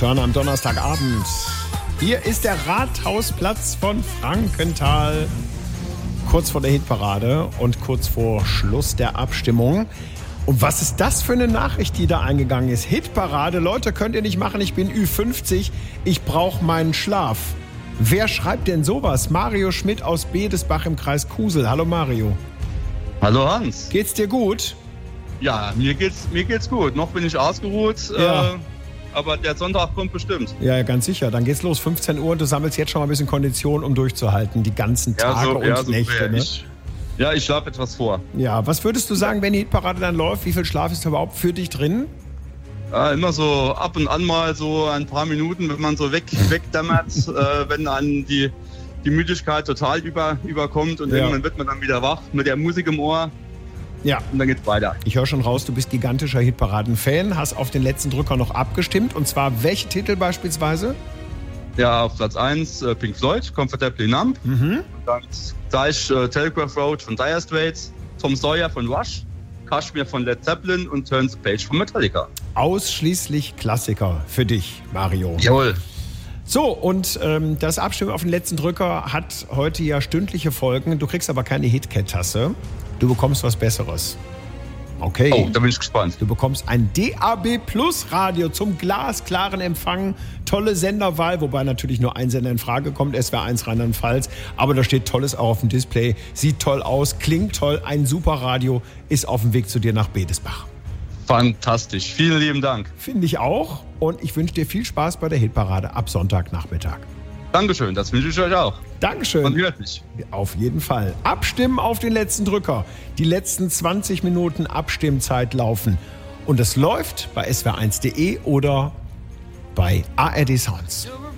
hören am Donnerstagabend. Hier ist der Rathausplatz von Frankenthal. Kurz vor der Hitparade und kurz vor Schluss der Abstimmung. Und was ist das für eine Nachricht, die da eingegangen ist? Hitparade, Leute, könnt ihr nicht machen, ich bin Ü50, ich brauche meinen Schlaf. Wer schreibt denn sowas? Mario Schmidt aus Bedesbach im Kreis Kusel. Hallo Mario. Hallo Hans. Geht's dir gut? Ja, mir geht's gut. Noch bin ich ausgeruht, Ja. Aber der Sonntag kommt bestimmt. Ja, ganz sicher. Dann geht's los, 15 Uhr und du sammelst jetzt schon mal ein bisschen Kondition, um durchzuhalten, die ganzen Tage und Nächte. Ne? Ich schlafe etwas vor. Ja, was würdest du sagen, wenn die Hitparade dann läuft? Wie viel Schlaf ist überhaupt für dich drin? Immer so ab und an mal so ein paar Minuten, wenn man so wegdämmert, wenn an die Müdigkeit total überkommt und irgendwann wird man dann wieder wach mit der Musik im Ohr. Ja. Und dann geht's weiter. Ich höre schon raus, du bist gigantischer Hitparaden-Fan, hast auf den letzten Drücker noch abgestimmt. Und zwar welche Titel beispielsweise? Ja, auf Platz 1 Pink Floyd, Comfortably Numb. Und dann gleich Telegraph Road von Dire Straits, Tom Sawyer von Rush, Kashmir von Led Zeppelin und Turn the Page von Metallica. Ausschließlich Klassiker für dich, Mario. Jawohl. So, und das Abstimmen auf den letzten Drücker hat heute ja stündliche Folgen. Du kriegst aber keine Hitcat-Tasse. Du bekommst was Besseres. Okay. Oh, da bin ich gespannt. Du bekommst ein DAB Plus Radio zum glasklaren Empfang. Tolle Senderwahl, wobei natürlich nur ein Sender in Frage kommt, SWR1 Rheinland-Pfalz. Aber da steht Tolles auch auf dem Display. Sieht toll aus, klingt toll. Ein super Radio ist auf dem Weg zu dir nach Bedesbach. Fantastisch. Vielen lieben Dank. Finde ich auch. Und ich wünsche dir viel Spaß bei der Hitparade ab Sonntagnachmittag. Dankeschön, das wünsche ich euch auch. Dankeschön. Man hört mich. Auf jeden Fall. Abstimmen auf den letzten Drücker. Die letzten 20 Minuten Abstimmzeit laufen. Und es läuft bei swr1.de oder bei ARD Sounds.